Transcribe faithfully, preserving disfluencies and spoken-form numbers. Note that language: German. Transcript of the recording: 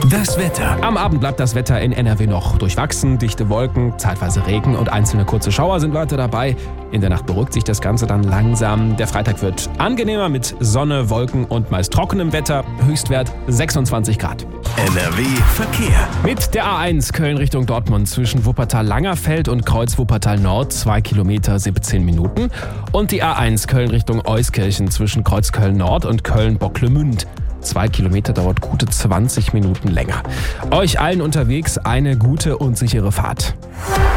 Das Wetter. Am Abend bleibt das Wetter in N R W noch durchwachsen. Dichte Wolken, zeitweise Regen und einzelne kurze Schauer sind weiter dabei. In der Nacht beruhigt sich das Ganze dann langsam. Der Freitag wird angenehmer mit Sonne, Wolken und meist trockenem Wetter. Höchstwert sechsundzwanzig Grad. N R W Verkehr. Mit der A eins Köln Richtung Dortmund zwischen Wuppertal-Langerfeld und Kreuz Wuppertal-Nord zwei Kilometer siebzehn Minuten. Und die A eins Köln Richtung Euskirchen zwischen Kreuz Köln-Nord und Köln-Bocklemünd. Zwei Kilometer dauert gute zwanzig Minuten länger. Euch allen unterwegs eine gute und sichere Fahrt.